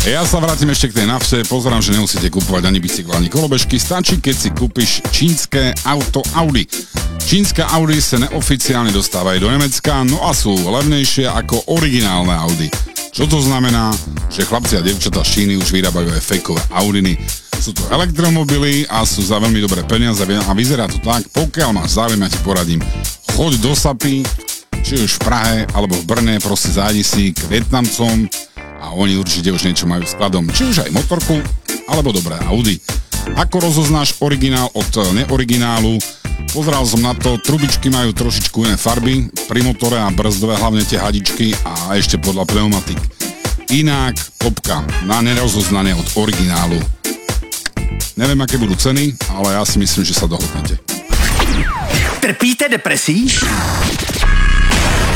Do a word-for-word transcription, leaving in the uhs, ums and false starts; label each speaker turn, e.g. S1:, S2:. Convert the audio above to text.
S1: Ja sa vrátim ešte k tej nafte. Pozerám, že nemusíte kupovať ani bicykle, ani kolobežky. Stačí, keď si kúpiš čínske auto Audi. Čínske Audi sa neoficiálne dostávajú do Nemecka, no a sú levnejšie ako originálne Audi. Čo to znamená? Že chlapci a devčatá z Číny už vyrábajú aj fejkové Audiny. Sú to elektromobily a sú za veľmi dobré peniaze a vyzerá to tak, pokiaľ máš záujem, ja ti poradím. Choď do Sapy, či už v Prahe alebo v Brne, proste zájdi si k Vietnamcom a oni určite už niečo majú skladom, či už aj motorku, alebo dobré Audi. Ako rozoznáš originál od neoriginálu? Pozeral som na to, trubičky majú trošičku iné farby, pri motore a brzdové, hlavne tie hadičky a ešte podľa pneumatik. Inak topka na nerozoznanie od originálu. Neviem, aké budú ceny, ale ja si myslím, že sa dohodnete.
S2: Trpíte depresí?